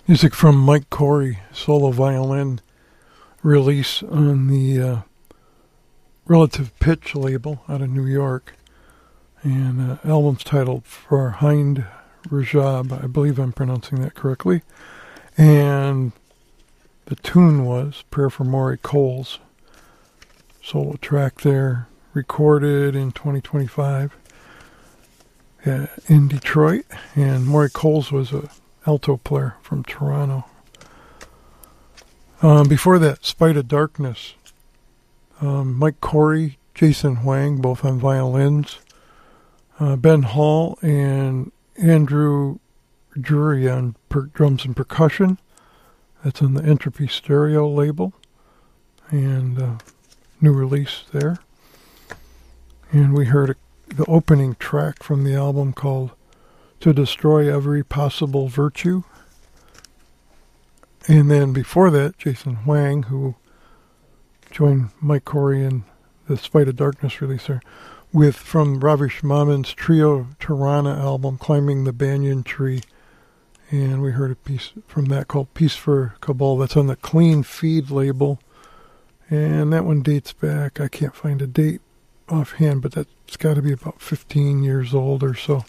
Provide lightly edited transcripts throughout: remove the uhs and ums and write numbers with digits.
Music from Mike Corey, solo violin release on the Relative Pitch label out of New York. And album's titled Farhind Rajab. I believe I'm pronouncing that correctly. And the tune was Prayer for Maury Coles. Solo track there, recorded in 2025 in Detroit. And Maury Coles was a alto player from Toronto. Before that, Spite of Darkness. Mike Corey, Jason Huang, both on violins. Ben Hall and Andrew Drury on drums and percussion. That's on the Entropy Stereo label. And new release there. And we heard the opening track from the album called To Destroy Every Possible Virtue. And then before that, Jason Huang, who joined Mike Corey in the Spite of Darkness releaser, with from Ravish Maman's Trio Tirana album, Climbing the Banyan Tree. And we heard a piece from that called Peace for Kabul. That's on the Clean Feed label. And that one dates back, I can't find a date offhand, but that's got to be about 15 years old or so.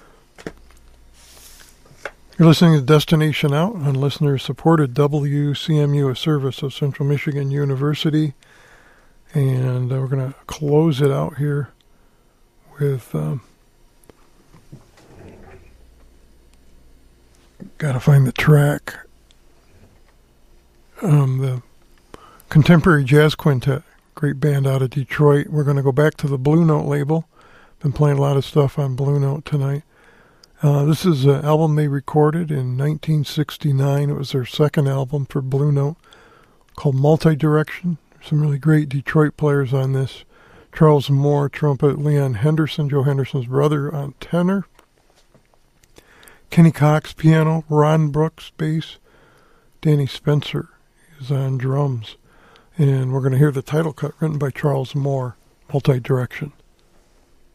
You're listening to Destination Out on listener-supported WCMU, a service of Central Michigan University. And we're going to close it out here with... got to find the track. The Contemporary Jazz Quintet, great band out of Detroit. We're going to go back to the Blue Note label. Been playing a lot of stuff on Blue Note tonight. This is an album they recorded in 1969. It was their second album for Blue Note, called Multi-Direction. Some really great Detroit players on this. Charles Moore, trumpet. Leon Henderson, Joe Henderson's brother, on tenor. Kenny Cox, piano. Ron Brooks, bass. Danny Spencer is on drums. And we're going to hear the title cut written by Charles Moore, Multi-Direction.